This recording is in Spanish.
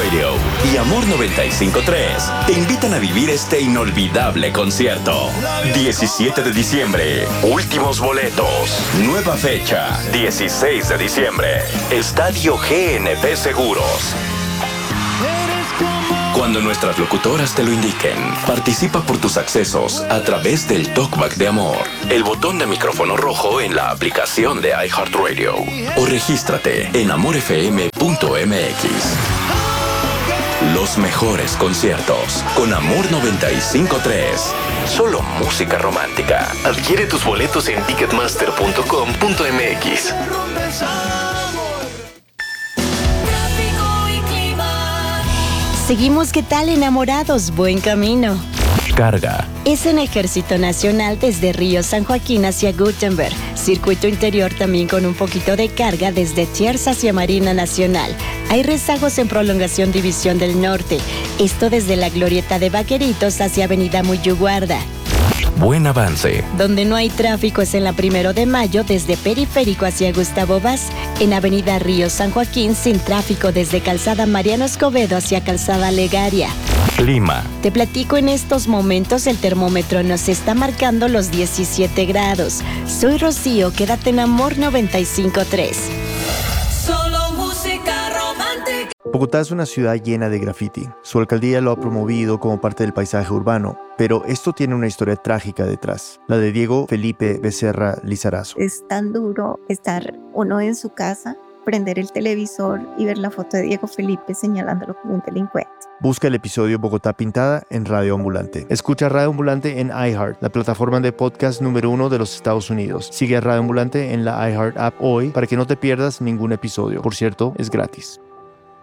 iHeartRadio y Amor 95.3 te invitan a vivir este inolvidable concierto. 17 de diciembre, últimos boletos. Nueva fecha, 16 de diciembre. Estadio GNP Seguros. Cuando nuestras locutoras te lo indiquen, participa por tus accesos a través del Talkback de Amor, el botón de micrófono rojo en la aplicación de iHeartRadio o regístrate en amorfm.mx. Los mejores conciertos con Amor 95.3. Solo música romántica. Adquiere tus boletos en ticketmaster.com.mx. Seguimos, ¿qué tal, enamorados? Buen camino. Carga. Es en Ejército Nacional desde Río San Joaquín hacia Gutenberg. Circuito interior también con un poquito de carga desde Tiers hacia Marina Nacional. Hay rezagos en prolongación División del Norte. Esto desde la glorieta de Vaqueritos hacia Avenida Muyuguarda. Buen avance. Donde no hay tráfico es en la 1 de Mayo desde Periférico hacia Gustavo Vaz. En Avenida Río San Joaquín sin tráfico desde Calzada Mariano Escobedo hacia Calzada Legaria. Clima. Te platico, en estos momentos el termómetro nos está marcando los 17 grados. Soy Rocío, quédate en Amor 95.3. Solo música romántica. Bogotá es una ciudad llena de graffiti. Su alcaldía lo ha promovido como parte del paisaje urbano, pero esto tiene una historia trágica detrás, la de Diego Felipe Becerra Lizarazo. Es tan duro estar uno en su casa, prender el televisor y ver la foto de Diego Felipe señalándolo como un delincuente. Busca el episodio Bogotá Pintada en Radio Ambulante. Escucha Radio Ambulante en iHeart, la plataforma de podcast número 1 de los Estados Unidos. Sigue a Radio Ambulante en la iHeart app hoy para que no te pierdas ningún episodio. Por cierto, es gratis.